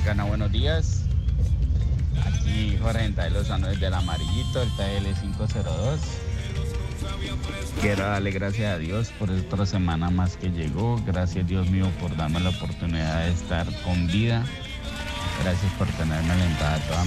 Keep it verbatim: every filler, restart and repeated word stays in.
Bacana, buenos días. Aquí Jorge Gentay Lozano desde el Amarillito, el T L quinientos dos. Quiero darle gracias a Dios por otra semana más que llegó. Gracias, Dios mío, por darme la oportunidad de estar con vida. Gracias por tenerme alentada toda